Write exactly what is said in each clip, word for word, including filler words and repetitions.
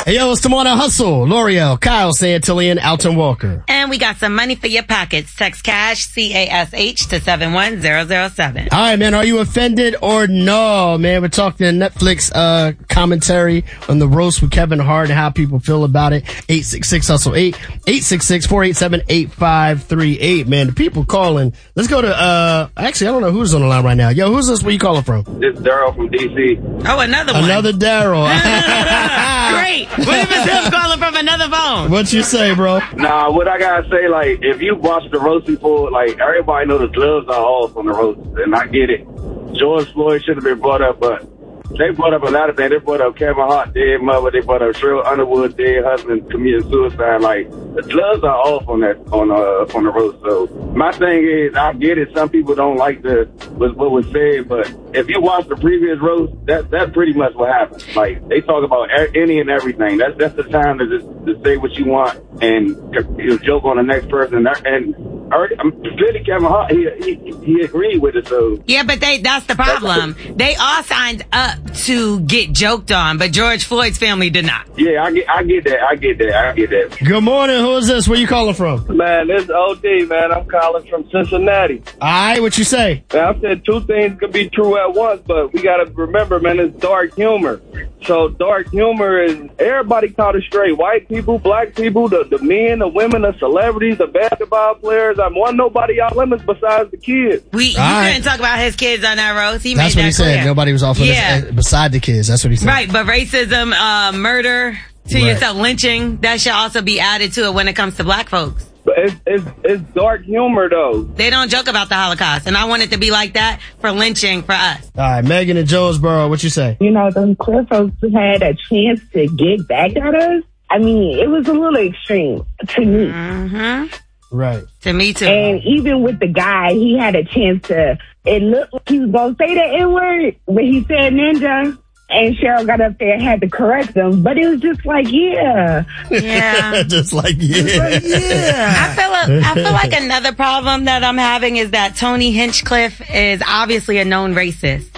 Hey, yo, it's the Morning Hustle. L'Oreal, Kyle, Santillian, Alton Walker. And we got some money for your pockets. Text cash, C A S H, to seven one zero zero seven. All right, man. Are you offended or no, man? We're talking Netflix uh commentary on the roast with Kevin Hart and how people feel about it. eight six six hustle eight, eight six six, four eight seven, eight five three eight. Man, the people calling. Let's go to, uh, actually, I don't know who's on the line right now. Yo, who's this? Where you calling from? This is Daryl from D C. Oh, another one. Another Daryl. Great. What if it's him calling from another phone? What you say, bro? Nah, what I gotta say, like, if you watch the roast before, like, everybody know the gloves are off on the roast, and I get it. George Floyd should have been brought up, but they brought up a lot of things. They brought up Kevin Hart, dead mother. They brought up Cheryl Underwood, dead husband, committing suicide. Like, the gloves are off on that, on, uh, on the roast. So, my thing is, I get it. Some people don't like the, what, what was said, but if you watch the previous roast, that, that's pretty much what happened. Like, they talk about any and everything. That's, that's the time to just, to say what you want and you know, joke on the next person. And, I'm clearly Kevin Hart, he, he, he agreed with it, so. Yeah, but they, that's the problem. They all signed up to get joked on, but George Floyd's family did not. Yeah, I get, I get that, I get that, I get that. Good morning, who is this? Where you calling from? Man, this is O D, man. I'm calling from Cincinnati. Alright, what you say? Man, I said two things could be true at once, but we gotta remember, man, it's dark humor. So dark humor is, everybody caught it straight. White people, black people, the, the men, the women, the celebrities, the basketball players. I want nobody off limits besides the kids. We, you right. couldn't talk about his kids on that roast. He That's made what he that clear. said. Nobody was off limits Yeah. uh, beside the kids. That's what he said. Right, but racism, uh, murder to Right. yourself, lynching, that should also be added to it when it comes to black folks. But it's, it's, it's dark humor, though. They don't joke about the Holocaust, and I want it to be like that for lynching for us. All right, Megan in Jonesboro, what you say? You know, the queer folks had a chance to get back at us. I mean, it was a little extreme to me. Mm-hmm. Right. To me, too. And even with the guy, he had a chance to, it looked like he was going to say the N-word, but he said ninja. And Cheryl got up there and had to correct them, but it was just like, yeah. Yeah. Just like, yeah. Just like, yeah. I feel a, I feel like another problem that I'm having is that Tony Hinchcliffe is obviously a known racist.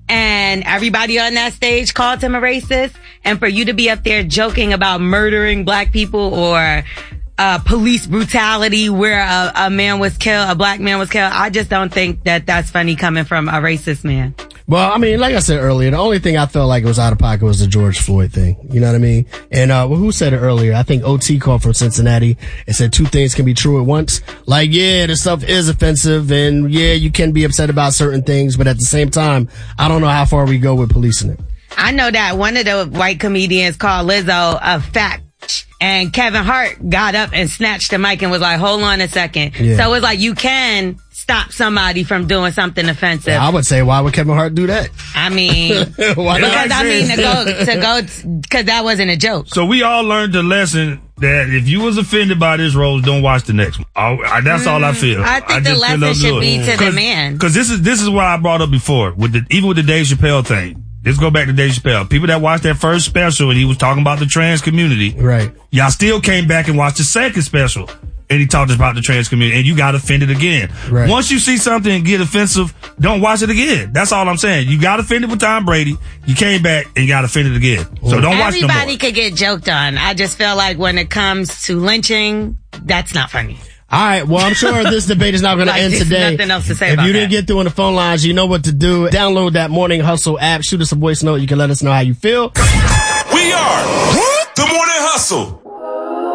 And everybody on that stage called him a racist. And for you to be up there joking about murdering black people or uh police brutality where a, a man was killed, a black man was killed, I just don't think that that's funny coming from a racist man. Well, I mean, like I said earlier, the only thing I felt like it was out of pocket was the George Floyd thing. You know what I mean? And, uh, well, who said it earlier? I think O T called from Cincinnati and said two things can be true at once. Like, yeah, the stuff is offensive and yeah, you can be upset about certain things, but at the same time, I don't know how far we go with policing it. I know that one of the white comedians called Lizzo a fat bitch, and Kevin Hart got up and snatched the mic and was like, hold on a second. Yeah. So it's like you can stop somebody from doing something offensive. Yeah, I would say, why would Kevin Hart do that? I mean, why not? because I mean to go, to go, because that wasn't a joke. So we all learned the lesson that if you was offended by this roast, don't watch the next one. Oh, I, that's mm, all I feel. I think I the lesson should be to the man. Because this is this is what I brought up before with the even with the Dave Chappelle thing. Let's go back to Dave Chappelle. People that watched that first special and he was talking about the trans community. Right. Y'all still came back and watched the second special and he talked about the trans community and you got offended again. Right. Once you see something and get offensive, don't watch it again. That's all I'm saying. You got offended with Tom Brady. You came back and got offended again. So don't watch no more. Everybody could get joked on. I just feel like when it comes to lynching, that's not funny. All right. Well, I'm sure this debate is not going like, to end today. Nothing else to say if about you didn't that. get through on the phone lines, you know what to do. Download that Morning Hustle app. Shoot us a voice note. You can let us know how you feel. We are the Morning Hustle.